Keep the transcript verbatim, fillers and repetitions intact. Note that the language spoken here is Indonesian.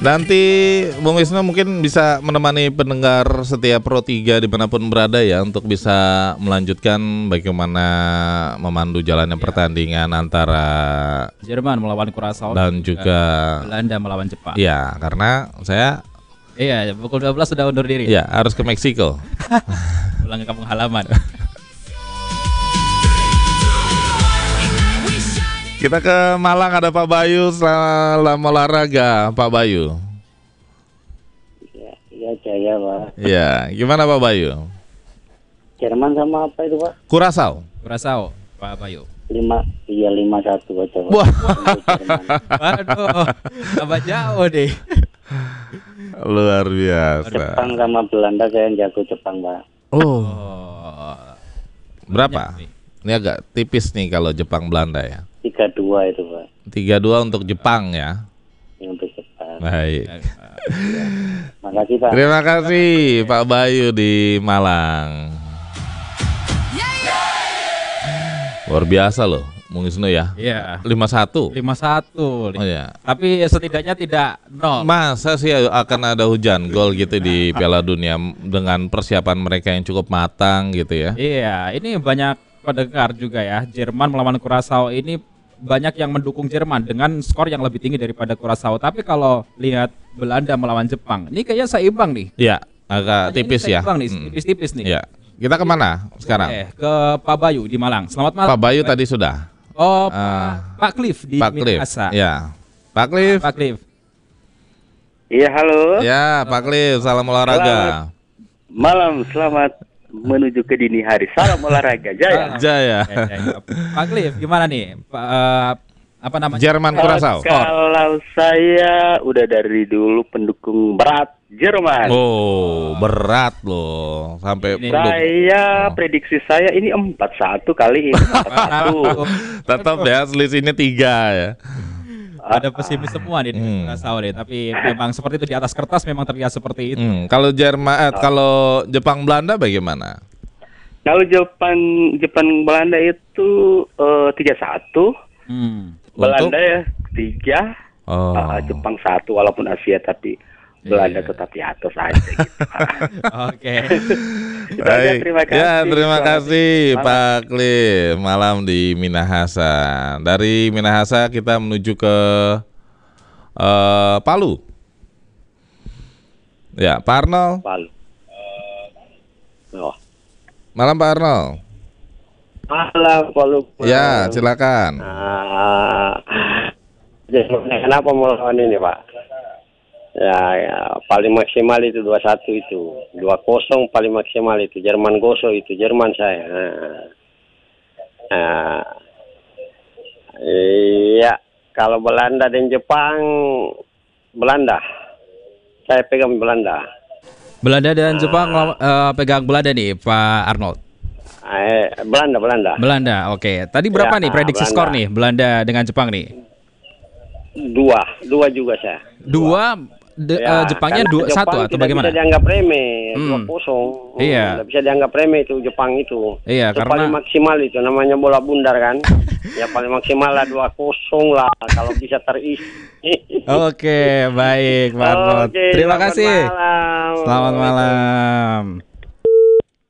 Nanti Bung Wisnu mungkin bisa menemani pendengar setiap Pro tiga dimanapun berada ya, untuk bisa melanjutkan bagaimana memandu jalannya ya. Pertandingan antara Jerman melawan Kurasau dan juga Belanda melawan Jepang. Ya, karena saya Iya, pukul dua belas sudah undur diri. Ya, harus ke Meksiko. Pulang ke kampung halaman. Kita ke Malang, ada Pak Bayu, selamat olahraga Pak Bayu. Iya, iya Jaya Pak. Iya, gimana Pak Bayu? Jerman sama apa itu Pak? Kurasau. Kurasau, Pak Bayu. Lima, iya lima satu aja Pak. Wah. Waduh, tambah jauh deh. Luar biasa. Jepang sama Belanda, saya yang jago Jepang Pak. Oh. Oh. Berapa? Ini agak tipis nih kalau Jepang Belanda ya. Tiga dua itu Pak. Tiga dua untuk Jepang ya. Untuk Jepang. Baik. Ya. Makasih Pak. Terima kasih Pak Bayu di Malang. Luar biasa loh, Bung Wisnu ya. Iya. lima satu. lima satu. Oh ya. Tapi setidaknya tidak nol. Masa sih akan ada hujan gol gitu di Piala Dunia dengan persiapan mereka yang cukup matang gitu ya. Iya, ini banyak pendengar juga ya. Jerman melawan Kurasau ini banyak yang mendukung Jerman dengan skor yang lebih tinggi daripada Kurasau. Tapi kalau lihat Belanda melawan Jepang, ini kayaknya seimbang nih. Iya, agak tipis ya. Seimbang nih, Hmm. tipis-tipis nih. Iya. Kita kemana sekarang? Eh, ke Pak Bayu di Malang. Selamat malam. Pak Bayu tadi sudah. Oh, Uh, Pak, Pak Cliff di Pak Cliff. Minahasa. Ya. Pak Cliff. Pak Cliff. Iya halo. Ya, Pak Cliff, salam olahraga. Malam, selamat menuju ke dini hari. Salam olahraga Jaya. Jaya. Ya, ya, ya. Pak Cliff, gimana nih? Pak, eh, apa namanya? Jerman Kurasau. Kalau saya udah dari dulu pendukung berat Jerman. Oh, berat loh. Sampai Ini. penduk- Saya Oh. prediksi saya ini empat satu kali ini. empat satu. Tetap ya selisihnya tiga ya. Ada pesimis semua nih di Hmm. Kurasau nih, tapi memang seperti itu di atas kertas memang terlihat seperti itu. Hmm, kalau Jerman, eh, kalau Jepang Belanda bagaimana? Kalau Jepang Jepang Belanda itu eh, tiga satu. Hmm. Belanda ya tiga. Oh. Ah, Jepang satu walaupun Asia tapi Belanda Iya. tetap di atas aja gitu. Oke. Itu aja, Baik. terima kasih. Ya, terima Selamat kasih malam. Pak Cliff. Malam di Minahasa. Dari Minahasa kita menuju ke eh, Palu. Ya, Pak Arnold. Palu. Oh. Malam Pak Arnold. Malam Palu. Ya, silakan. Ah, jadi kenapa mau lawan ini Pak? Ya, ya, paling maksimal itu dua satu itu. dua kosong paling maksimal itu. Jerman gosok itu. Jerman saya. Nah. Nah. Iya. Kalau Belanda dan Jepang, Belanda. Saya pegang Belanda. Belanda dan Jepang eh, pegang Belanda nih, Pak Arnold. Eh, Belanda, Belanda. Belanda, oke. Tadi berapa Ya, nih prediksi Belanda. skor nih Belanda dengan Jepang nih? Dua. Dua juga saya. Dua, de- Ya, eh, Jepangnya karena dua Jepang satu atau tidak bagaimana? bisa dianggap remeh, Hmm. dua kosong. Iya. Tidak bisa dianggap remeh itu Jepang itu. Iya, Itu karena- paling maksimal itu namanya bola bundar kan. Ya paling maksimal lah dua kosong lah kalau bisa terisi. Oke, baik, Pak Arnold. Oke, Terima selamat kasih. malam. Selamat malam.